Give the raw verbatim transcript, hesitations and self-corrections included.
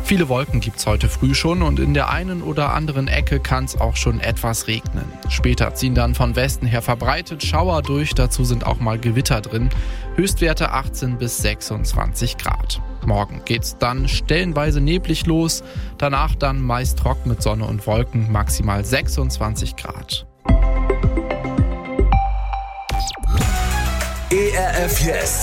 Viele Wolken gibt's heute früh schon und in der einen oder anderen Ecke kann es auch schon etwas regnen. Später ziehen dann von Westen her verbreitet Schauer durch, dazu sind auch mal Gewitter drin. Höchstwerte achtzehn bis sechsundzwanzig Grad. Morgen geht's dann stellenweise neblig los, danach dann meist trocken mit Sonne und Wolken, maximal sechsundzwanzig Grad. E R F Yes,